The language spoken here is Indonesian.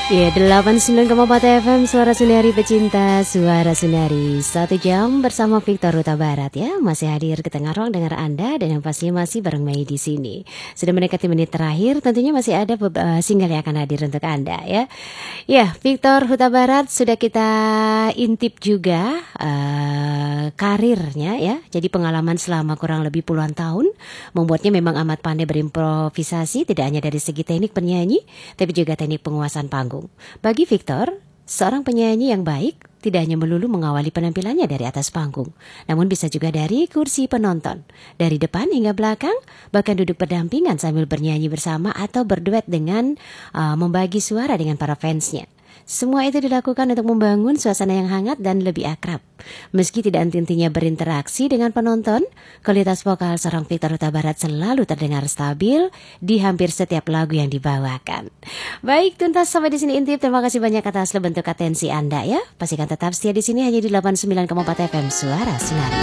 Ya, 89,4 FM Suara Sundari pecinta Suara Sundari. 1 jam bersama Victor Huta Barat ya. Masih hadir ke tengah ruang dengar Anda dan yang pastinya masih bareng Mei di sini. Sudah mendekati menit terakhir, tentunya masih ada single yang akan hadir untuk Anda ya. Ya, Victor Huta Barat sudah kita intip juga karirnya ya. Jadi pengalaman selama kurang lebih puluhan tahun membuatnya memang amat pandai berimprovisasi, tidak hanya dari segi teknik penyanyi, tapi juga teknik penguasaan panggung. Bagi Victor, seorang penyanyi yang baik tidak hanya melulu mengawali penampilannya dari atas panggung, namun bisa juga dari kursi penonton, dari depan hingga belakang, bahkan duduk berdampingan sambil bernyanyi bersama atau berduet dengan membagi suara dengan para fansnya. Semua itu dilakukan untuk membangun suasana yang hangat dan lebih akrab. Meski tidak henti-hentinya berinteraksi dengan penonton, kualitas vokal seorang Victor Huta Barat selalu terdengar stabil di hampir setiap lagu yang dibawakan. Baik, tuntas sampai di sini intip. Terima kasih banyak atas bentuk atensi Anda ya. Pastikan tetap setia di sini hanya di 89,4 FM Suara Sundari.